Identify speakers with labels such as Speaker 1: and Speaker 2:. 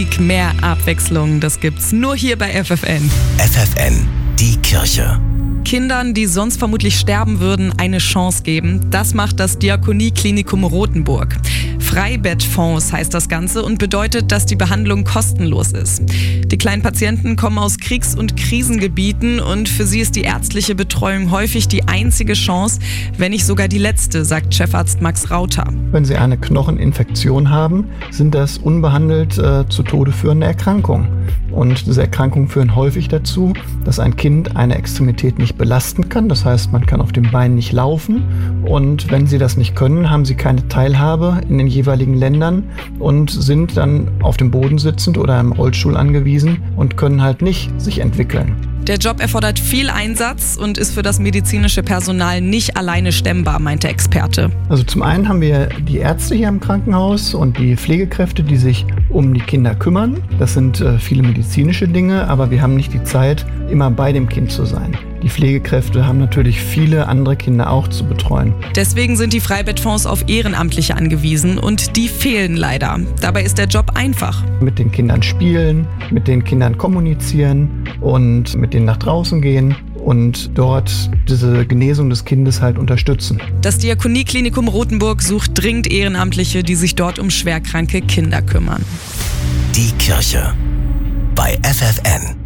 Speaker 1: Mehr Abwechslung, das gibt's nur hier bei FFN.
Speaker 2: FFN, die Kirche.
Speaker 1: Kindern, die sonst vermutlich sterben würden, eine Chance geben. Das macht das Diakonieklinikum Rothenburg. Freibettfonds heißt das Ganze und bedeutet, dass die Behandlung kostenlos ist. Die kleinen Patienten kommen aus Kriegs- und Krisengebieten und für sie ist die ärztliche Betreuung häufig die einzige Chance, wenn nicht sogar die letzte, sagt Chefarzt Max Rauter.
Speaker 3: Wenn sie eine Knocheninfektion haben, sind das unbehandelt zu Tode führende Erkrankungen. Und diese Erkrankungen führen häufig dazu, dass ein Kind eine Extremität nicht belasten kann. Das heißt, man kann auf dem Bein nicht laufen. Und wenn sie das nicht können, haben sie keine Teilhabe in den jeweiligen Ländern und sind dann auf dem Boden sitzend oder im Rollstuhl angewiesen und können halt nicht sich entwickeln.
Speaker 1: Der Job erfordert viel Einsatz und ist für das medizinische Personal nicht alleine stemmbar, meint der Experte.
Speaker 3: Also zum einen haben wir die Ärzte hier im Krankenhaus und die Pflegekräfte, die sich um die Kinder kümmern. Das sind viele medizinische Dinge, aber wir haben nicht die Zeit, immer bei dem Kind zu sein. Die Pflegekräfte haben natürlich viele andere Kinder auch zu betreuen.
Speaker 1: Deswegen sind die Freibettfonds auf Ehrenamtliche angewiesen und die fehlen leider. Dabei ist der Job einfach.
Speaker 3: Mit den Kindern spielen, mit den Kindern kommunizieren und mit denen nach draußen gehen und dort diese Genesung des Kindes halt unterstützen.
Speaker 1: Das Diakonieklinikum Rothenburg sucht dringend Ehrenamtliche, die sich dort um schwerkranke Kinder kümmern.
Speaker 2: Die Kirche bei FFN.